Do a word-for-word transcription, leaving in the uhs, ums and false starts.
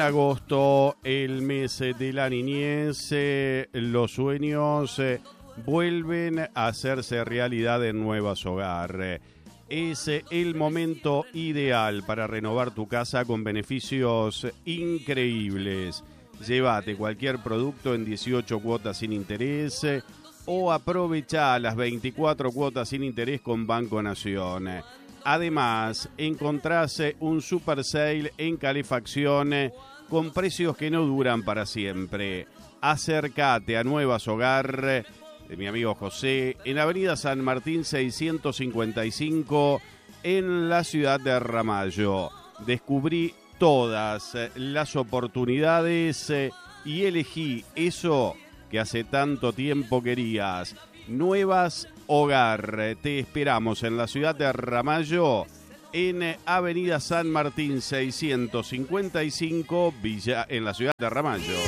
agosto, el mes de la niñez, eh, los sueños eh, vuelven a hacerse realidad en Nuevas Hogar. Es eh, el momento ideal para renovar tu casa con beneficios increíbles. Llévate cualquier producto en dieciocho cuotas sin interés eh, o aprovecha las veinticuatro cuotas sin interés con Banco Nación. Además, encontrás un super sale en calefacción con precios que no duran para siempre. Acércate a Nuevas Hogar de mi amigo José en Avenida San Martín seiscientos cincuenta y cinco en la ciudad de Ramallo. Descubrí todas las oportunidades y elegí eso que hace tanto tiempo querías. Nuevas Hogar, te esperamos en la ciudad de Ramallo, en Avenida San Martín seiscientos cincuenta y cinco, Villa, en la ciudad de Ramallo.